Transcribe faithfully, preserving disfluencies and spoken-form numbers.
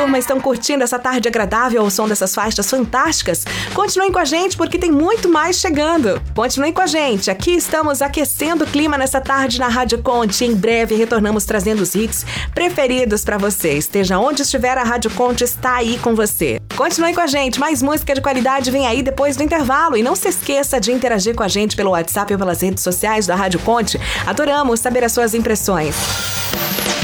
turma estão curtindo essa tarde agradável ao som dessas faixas fantásticas? Continuem com a gente porque tem muito mais chegando. Continuem com a gente, aqui estamos aquecendo o clima nessa tarde na Rádio Conte. Em breve retornamos trazendo os hits preferidos para você. Esteja onde estiver, a Rádio Conte está aí com você. Continuem com a gente, mais música de qualidade vem aí depois do intervalo. E não se esqueça de interagir com a gente pelo WhatsApp ou pelas redes sociais da Rádio Conte. Adoramos saber as suas impressões.